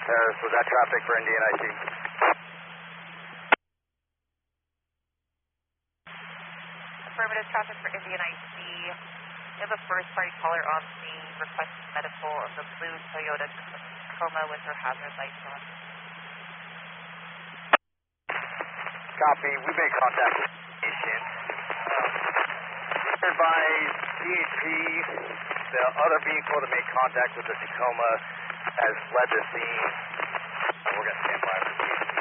Was that traffic for Indian IC? Affirmative traffic for Indian IC. We have a first-party caller on scene requesting medical of the blue Toyota Tacoma with her hazard lights on. Copy. We made contact with the patient. By DHP, the other vehicle that made contact with the Tacoma has fled the scene. We're going to stand by for